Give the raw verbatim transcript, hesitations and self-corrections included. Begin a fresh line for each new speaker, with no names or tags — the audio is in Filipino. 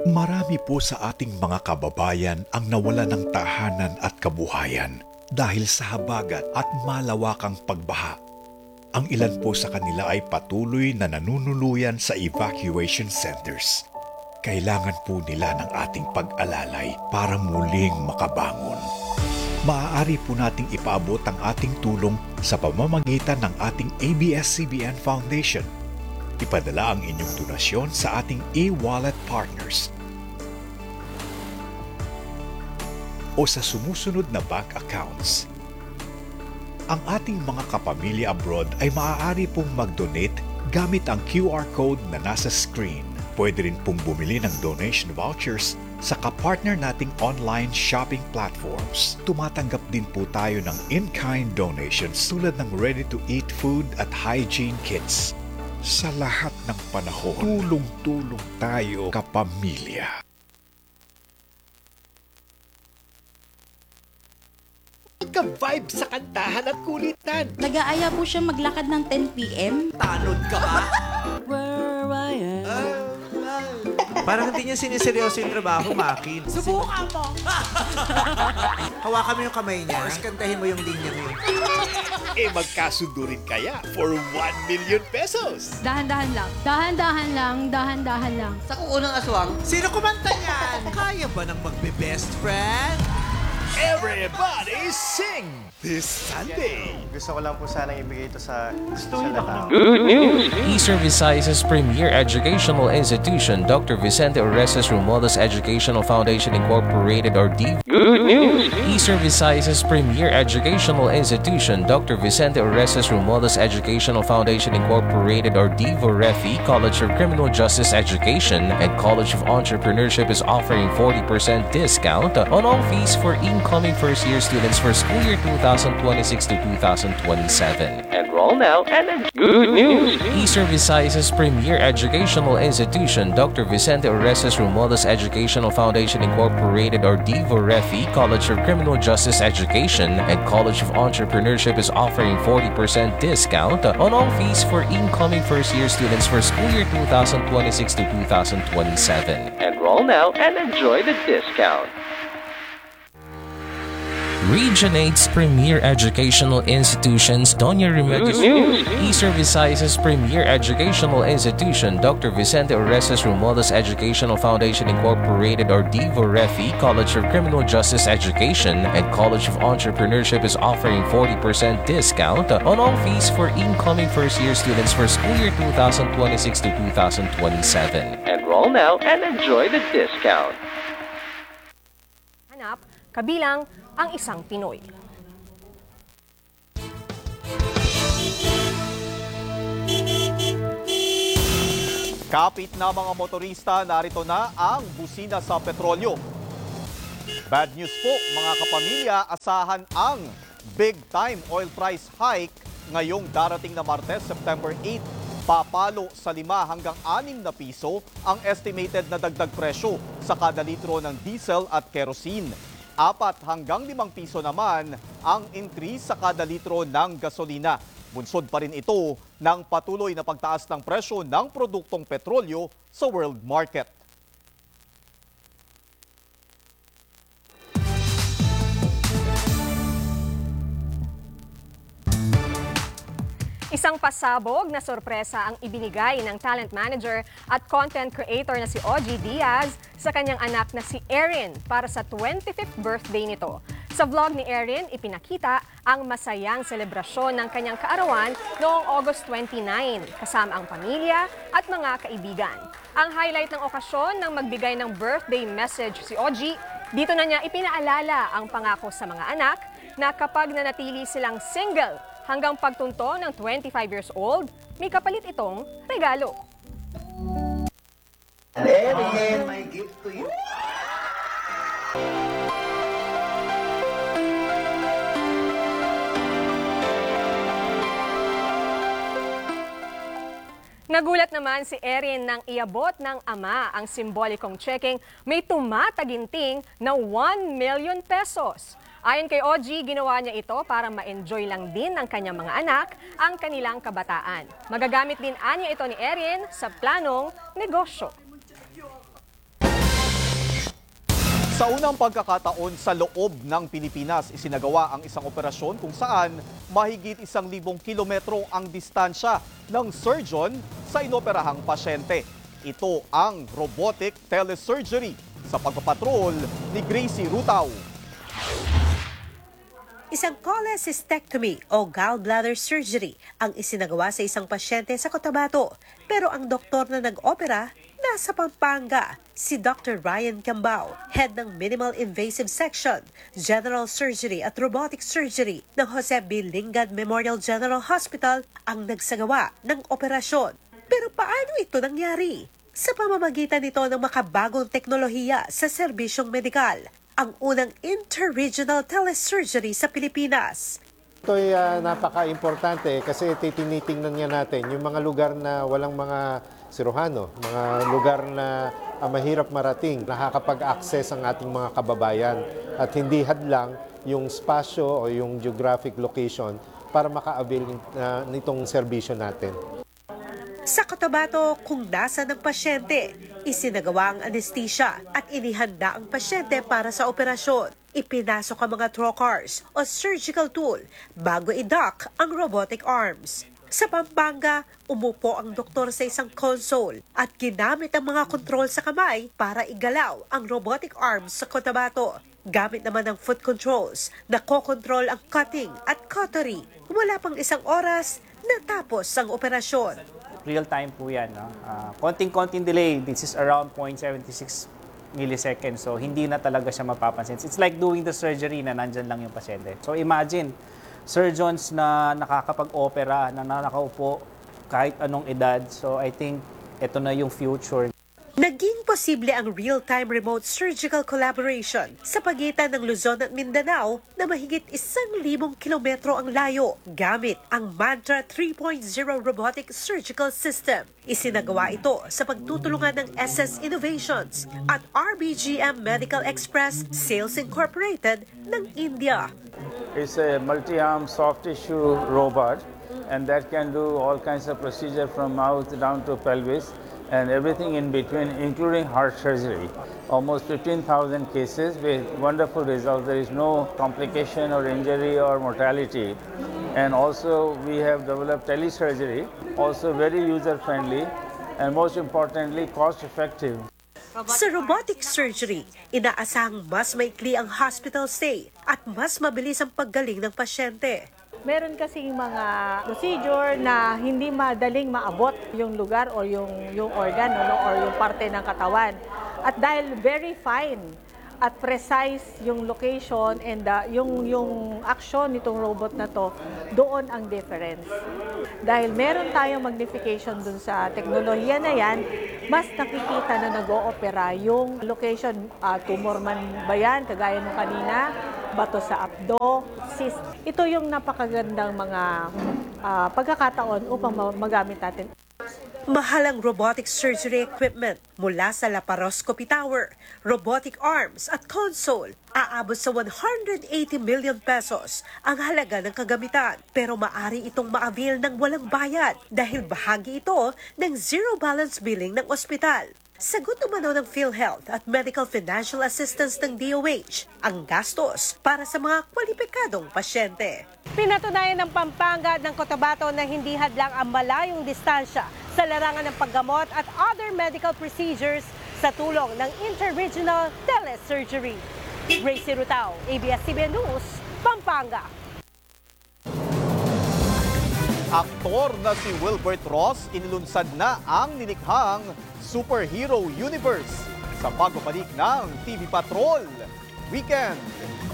Marami po sa ating mga kababayan ang nawala ng tahanan at kabuhayan dahil sa habagat at malawakang pagbaha. Ang ilan po sa kanila ay patuloy na nanunuluyan sa evacuation centers. Kailangan po nila ng ating pag-alalay para muling makabangon. Maaari po nating ipaabot ang ating tulong sa pamamagitan ng ating A B S C B N Foundation. Ipadala ang inyong donasyon sa ating e-wallet partners o sa sumusunod na bank accounts. Ang ating mga kapamilya abroad ay maaari pong mag-donate gamit ang Q R code na nasa screen. Pwede rin pong bumili ng donation vouchers sa kapartner nating online shopping platforms. Tumatanggap din po tayo ng in-kind donations tulad ng ready-to-eat food at hygiene kits. Sa lahat ng panahon, tulong-tulong tayo kapamilya.
Magka-vibe sa kantahan at kulitan.
Nag-aaya po siya maglakad ng ten p m
Tanod ka ba?
Where I am.
Parang hindi niya siniseryoso yung trabaho, Makin.
Subukan mo!
Hawakan mo yung kamay niya, tapos kantahin mo yung linya mo.
Eh magkasundo rin kaya for one million pesos.
Dahan-dahan lang. Dahan-dahan lang, dahan-dahan lang.
Sa kukunang aswang,
Sino kumanta niyan? Kaya ba ng magbe-best friend?
Everybody sing this Sunday.
Gusto ko lang po sanang ibigay ito sa, sa lahat.
Eastern Visayas' premier educational institution, Doctor Vicente Orestes Romualdez Educational Foundation Incorporated or D. Good news! Eastern Visayas' premier educational institution, Doctor Vicente Orestes Romualdez Educational Foundation Incorporated or D. Vorefi College of Criminal Justice Education and College of Entrepreneurship is offering forty percent discount on all fees for incoming first-year students for school year two thousand twenty-six to two thousand twenty-seven. Enroll now and enjoy. Good news! Eastern Visayas' premier educational institution, Doctor Vicente Orestes Romualdez Educational Foundation Incorporated or D. Vorefi College of Criminal Justice Education and College of Entrepreneurship is offering forty percent discount on all fees for incoming first-year students for school year two thousand twenty-six to two thousand twenty-seven. Enroll now and enjoy the discount. Regionate's premier educational institutions, Doña Remedios Eastern Visayas' premier educational institution, Doctor Vicente Orestes Romualdez Educational Foundation Incorporated or D. Vorefi College of Criminal Justice Education and College of Entrepreneurship is offering forty percent discount on all fees for incoming first-year students for school year two thousand twenty-six to two thousand twenty-seven. Enroll now and enjoy the discount.
Hanap, kabilang ang isang Pinoy.
Kapit na mga motorista, narito na ang busina sa petrolyo. Bad news po mga kapamilya, asahan ang big time oil price hike ngayong darating na Martes, September eighth. Papalo sa lima hanggang anim na piso ang estimated na dagdag presyo sa kada litro ng diesel at kerosene. Apat hanggang limang piso naman ang increase sa kada litro ng gasolina. Bunsod pa rin ito ng patuloy na pagtaas ng presyo ng produktong petrolyo sa world market.
Isang pasabog na sorpresa ang ibinigay ng talent manager at content creator na si Ogie Diaz sa kanyang anak na si Erin para sa twenty-fifth birthday nito. Sa vlog ni Erin, ipinakita ang masayang selebrasyon ng kanyang kaarawan noong August twenty-ninth kasama ang pamilya at mga kaibigan. Ang highlight ng okasyon nang magbigay ng birthday message si Ogie, dito na niya ipinaalala ang pangako sa mga anak na kapag nanatili silang single hanggang pagtunto ng twenty-five years old, may kapalit itong regalo.
Erin, my gift to you.
Nagulat naman si Erin nang iabot ng ama ang simbolikong checking may tumataginting na one million pesos. Ayon kay Ogie, ginawa niya ito para ma-enjoy lang din ng kanyang mga anak ang kanilang kabataan. Magagamit din anya ito ni Erin sa planong negosyo.
Sa unang pagkakataon sa loob ng Pilipinas, isinagawa ang isang operasyon kung saan mahigit isang libong kilometro ang distansya ng surgeon sa inoperahang pasyente. Ito ang robotic telesurgery sa pagpapatrol ni Gracie Rutaw.
Isang cholecystectomy o gallbladder surgery ang isinagawa sa isang pasyente sa Cotabato. Pero ang doktor na nag-opera nasa Pampanga, si Doctor Ryan Cambao, head ng Minimal Invasive Section, General Surgery at Robotic Surgery ng Jose B. Lingad Memorial General Hospital ang nagsagawa ng operasyon. Pero paano ito nangyari? Sa pamamagitan nito ng makabagong teknolohiya sa serbisyong medikal, ang unang interregional telesurgery sa Pilipinas.
Ito ay uh, napaka-importante kasi titinitingnan niya natin yung mga lugar na walang mga siruhano, mga lugar na uh, mahirap marating, nakakapag-access ang ating mga kababayan at hindi hadlang yung spasyo o yung geographic location para maka-avail uh, nitong serbisyo natin.
Sa Cotabato, kung nasa ng pasyente, isinagawa ang anesthesia at inihanda ang pasyente para sa operasyon. Ipinasok ang mga trocars o surgical tool bago i-dock ang robotic arms. Sa Pampanga, umupo ang doktor sa isang console at ginamit ang mga kontrol sa kamay para igalaw ang robotic arms sa Cotabato. Gamit naman ang foot controls na kokontrol ang cutting at cautery. Wala pang isang oras, natapos ang operasyon.
Real time po yan. No? Uh, konting-konting delay, this is around zero point seven six milliseconds. So, hindi na talaga siya mapapansin. It's like doing the surgery na nandyan lang yung pasyente. So, imagine, surgeons na nakakapag-opera, na nakaupo kahit anong edad. So, I think ito na yung future.
Naging posible ang real-time remote surgical collaboration sa pagitan ng Luzon at Mindanao na mahigit isang libong kilometro ang layo gamit ang Mantra three point oh robotic surgical system. Isinagawa ito sa pagtutulungan ng S S Innovations at R B G M Medical Express Sales Incorporated ng India.
It's a multi-arm soft tissue robot and that can do all kinds of procedure from mouth down to pelvis and everything in between, including heart surgery. Almost fifteen thousand cases with wonderful results. There is no complication or injury or mortality. And also we have developed telesurgery, also very user-friendly and most importantly, cost-effective.
Sa robotic surgery, inaasahang mas maikli ang hospital stay at mas mabilis ang paggaling ng pasyente.
Meron kasing mga procedure na hindi madaling maabot yung lugar o yung, yung organ no, or yung parte ng katawan. At dahil very fine at precise yung location and uh, yung, yung action nitong robot na to, doon ang difference. Dahil meron tayong magnification dun sa teknolohiya na yan, mas nakikita na nag-o-opera yung location, uh, tumor man ba yan, kagaya nung kanina, bato sa abdo, cyst. Ito yung napakagandang mga uh, pagkakataon upang magamit natin.
Mahalang robotic surgery equipment mula sa laparoscopy tower, robotic arms at console. Aabot sa one hundred eighty million pesos ang halaga ng kagamitan. Pero maari itong ma-avail ng walang bayad dahil bahagi ito ng zero balance billing ng ospital. Sagot umano ng PhilHealth at Medical Financial Assistance ng D O H ang gastos para sa mga kwalipikadong pasyente.
Pinatunayan ng Pampanga at ng Cotabato na hindi hadlang ang malayong distansya sa larangan ng paggamot at other medical procedures sa tulong ng interregional telesurgery. Gracie Rutaw, A B S C B N News, Pampanga.
Aktor na si Wilbert Ross inilunsad na ang nilikhang superhero universe sa pagbabalik ng T V Patrol Weekend